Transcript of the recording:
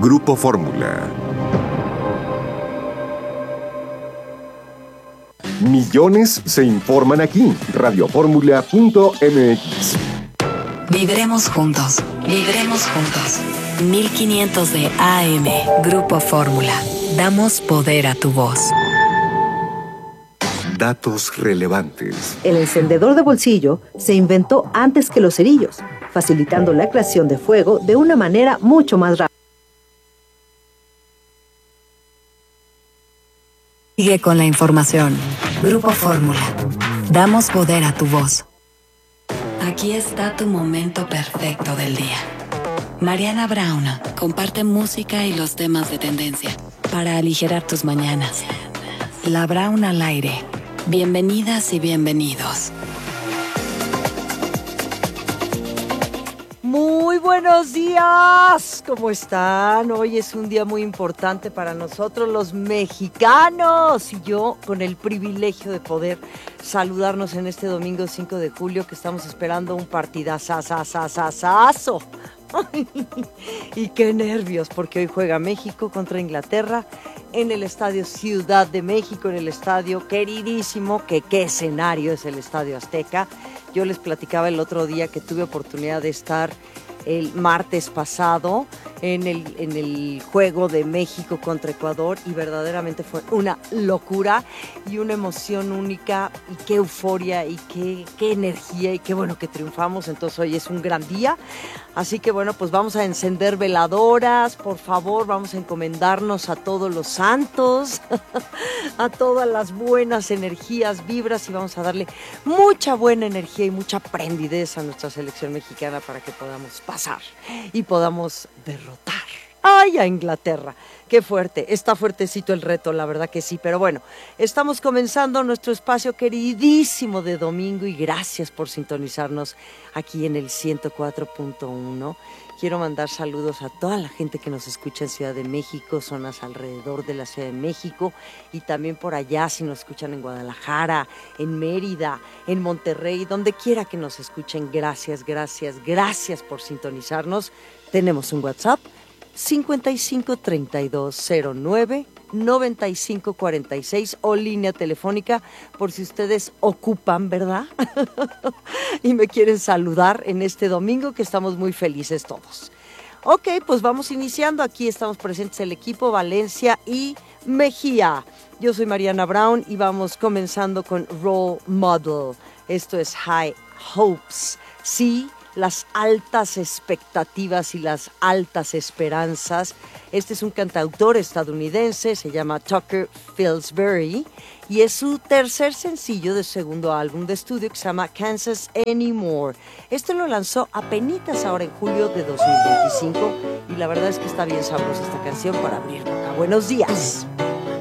Grupo Fórmula. Millones se informan aquí. Radioformula.mx. Viviremos juntos. Viviremos juntos. 1500 de AM. Grupo Fórmula. Damos poder a tu voz. Datos relevantes. El encendedor de bolsillo se inventó antes que los cerillos, facilitando la creación de fuego de una manera mucho más rápida. Sigue con la información. Grupo Fórmula. Damos poder a tu voz. Aquí está tu momento perfecto del día. Mariana Braun comparte música y los temas de tendencia para aligerar tus mañanas. La Braun al aire. Bienvenidas y bienvenidos. Muy buenos días, ¿cómo están? Hoy es un día muy importante para nosotros los mexicanos y yo con el privilegio de poder saludarnos en este domingo 5 de julio que estamos esperando un partidazazazazazo. Y qué nervios, porque hoy juega México contra Inglaterra en el Estadio Ciudad de México, en el estadio queridísimo, que qué escenario es el Estadio Azteca. Yo les platicaba el otro día que tuve oportunidad de estar el martes pasado en el juego de México contra Ecuador y verdaderamente fue una locura y una emoción única y qué euforia y qué energía y qué bueno que triunfamos. Entonces hoy es un gran día, así que bueno, pues vamos a encender veladoras, por favor, vamos a encomendarnos a todos los santos, a todas las buenas energías, vibras, y vamos a darle mucha buena energía y mucha prendidez a nuestra selección mexicana para que podamos pasar y podamos derrotar. ¡Ay, a Inglaterra! ¡Qué fuerte! Está fuertecito el reto, la verdad que sí. Pero bueno, estamos comenzando nuestro espacio queridísimo de domingo y gracias por sintonizarnos aquí en el 104.1. Quiero mandar saludos a toda la gente que nos escucha en Ciudad de México, zonas alrededor de la Ciudad de México y también por allá si nos escuchan en Guadalajara, en Mérida, en Monterrey, donde quiera que nos escuchen. Gracias, gracias, gracias por sintonizarnos. Tenemos un WhatsApp 5532099546 o línea telefónica por si ustedes ocupan, ¿verdad? Y me quieren saludar en este domingo que estamos muy felices todos. Ok, pues vamos iniciando. Aquí estamos presentes el equipo Valencia y Mejía. Yo soy Mariana Braun y vamos comenzando con Role Model. Esto es High Hopes. Sí, las altas expectativas y las altas esperanzas. Este es un cantautor estadounidense, se llama Tucker Pillsbury y es su tercer sencillo de segundo álbum de estudio que se llama Kansas Anymore. Este lo lanzó apenitas ahora en julio de 2025 y la verdad es que está bien sabrosa esta canción para abrir boca. Buenos días.